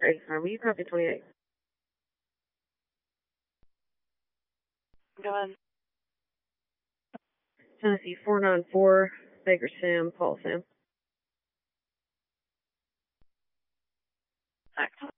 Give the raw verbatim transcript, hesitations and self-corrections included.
Great. Are we copy twenty-eight? Go ahead. Tennessee four nine four, Baker Sam, Paul Sam. Excellent.